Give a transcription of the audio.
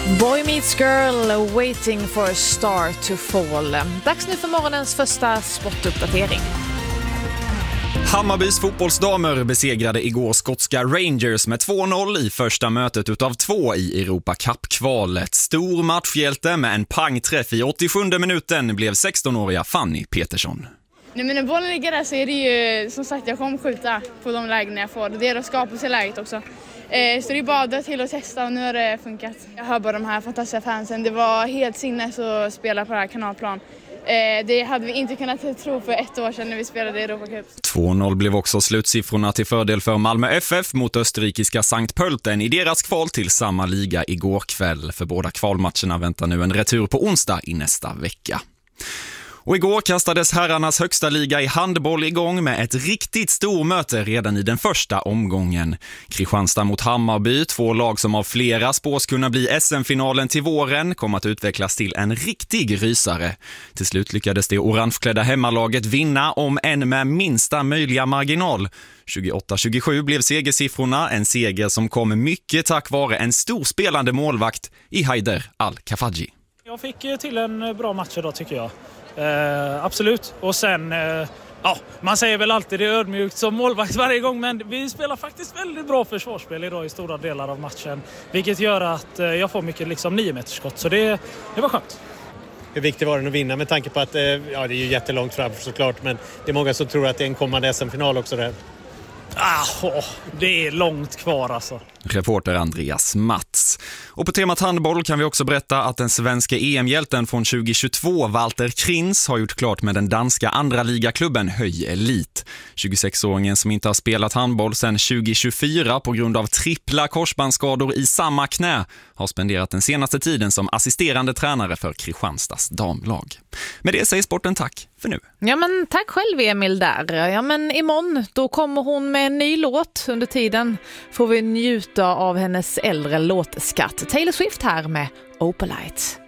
Boy Meets Girl, Waiting for a Star to Fall. Dags nu för morgonens första sportuppdatering. Hammarbys fotbollsdamer besegrade igår skotska Rangers med 2-0 i första mötet utav 2 i Europa Cup-kvalet. Stor matchhjälte med en pangträff i 87:e minuten blev 16-åriga Fanny Petersson. Nej, men när bollen ligger där så är det ju, som sagt, jag kommer skjuta på de lägen jag får. Det är att skapa sig läget också. Så det är bara att dra till och testa och nu har det funkat. Jag hör bara de här fantastiska fansen. Det var helt sinnes att spela på det här kanalplan. Det hade vi inte kunnat tro för 1 år sedan när vi spelade i Europa Cup. 2-0 blev också slutsiffrorna till fördel för Malmö FF mot österrikiska Sankt Pölten i deras kval till samma liga igår kväll. För båda kvalmatcherna väntar nu en retur på onsdag i nästa vecka. Och igår kastades herrarnas högsta liga i handboll igång med ett riktigt stormöte redan i den första omgången. Kristianstad mot Hammarby, 2 lag som av flera spås kunna bli SM-finalen till våren, kom att utvecklas till en riktig rysare. Till slut lyckades det orangeklädda hemmalaget vinna om en med minsta möjliga marginal. 28-27 blev segersiffrorna, en seger som kom mycket tack vare en storspelande målvakt i Haider Al-Kafaji. Jag fick till en bra match idag tycker jag. Absolut. Och sen, man säger väl alltid det är ödmjukt som målvakt varje gång, men vi spelar faktiskt väldigt bra försvarsspel idag i stora delar av matchen. Vilket gör att jag får mycket 9-metersskott, så det var skönt. Hur viktigt var det att vinna med tanke på att det är ju jättelångt fram såklart, men det är många som tror att det är en kommande SM-final också där. Det är långt kvar alltså. Reporter Andreas Mats. Och på temat handboll kan vi också berätta att den svenska EM-hjälten från 2022, Walter Krins, har gjort klart med den danska andra ligaklubben Höj Elit. 26-åringen som inte har spelat handboll sedan 2024 på grund av trippla korsbandsskador i samma knä har spenderat den senaste tiden som assisterande tränare för Kristianstads damlag. Med det säger sporten tack för nu. Ja, men tack själv Emil där. Ja, men imorgon då kommer hon med en ny låt. Under tiden får vi njuta av hennes äldre låtskatt. Taylor Swift här med Opalite.